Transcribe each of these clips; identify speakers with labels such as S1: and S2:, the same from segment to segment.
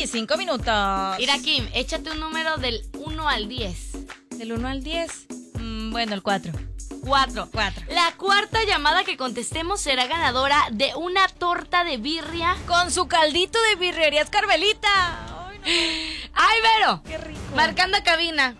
S1: Sí, 5 minutos.
S2: Mira, Kim, échate un número del 1 al 10.
S1: Del 1 al 10. Bueno, el 4.
S2: 4.
S1: 4.
S2: La cuarta llamada que contestemos será ganadora de una torta de birria.
S1: Con su caldito de birrerías Carmelita. Ay, no.
S2: ¡Ay, Vero!
S1: Qué rico.
S2: Marcando cabina.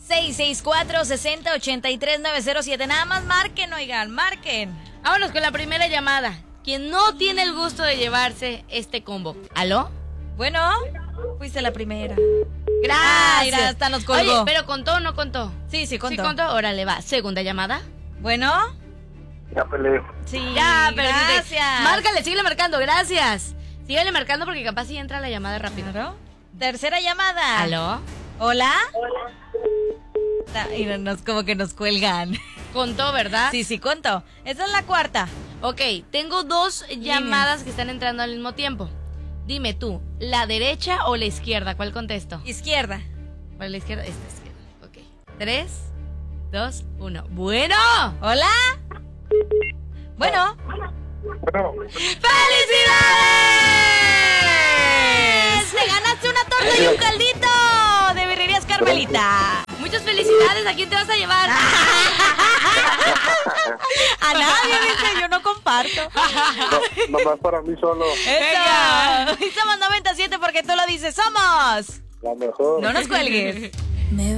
S1: 664-60-83-907. Nada más marquen, oigan, marquen.
S2: Vámonos con la primera llamada. Quien no tiene el gusto de llevarse este combo. ¿Aló?
S1: Bueno, fuiste la primera.
S2: Gracias.
S1: Mira, hasta nos colgó.
S2: Oye, ¿pero contó o no contó?
S1: Sí, contó.
S2: Sí contó, órale, va. Segunda llamada.
S1: Bueno.
S3: Ya peleé.
S1: Sí,
S2: Ya, pero
S1: gracias.
S2: Márcale, síguele marcando, gracias. Síguele marcando porque capaz sí entra la llamada rápido.
S1: Claro. Tercera llamada.
S2: ¿Aló?
S1: ¿Hola? Y como que nos cuelgan.
S2: Contó, ¿verdad?
S1: Sí, contó. Esa es la cuarta.
S2: Ok, tengo dos llamadas que están entrando al mismo tiempo. Dime tú, ¿la derecha o la izquierda? ¿Cuál contesto?
S1: Izquierda.
S2: ¿Para la izquierda? Esta izquierda. Ok. 3, 2, 1. ¡Bueno!
S1: ¿Hola? Bueno.
S3: Bueno,
S2: ¡Felicidades!
S1: ¡Te ganaste una torta y un caldito de birrerías Carmelita!
S2: Muchas felicidades. ¿A quién te vas a llevar?
S1: A nadie, dice, yo no comparto.
S3: nomás para mí solo.
S1: ¡Eso! Y somos 97 porque tú lo dices, ¡somos!
S3: La mejor.
S1: No nos cuelgues.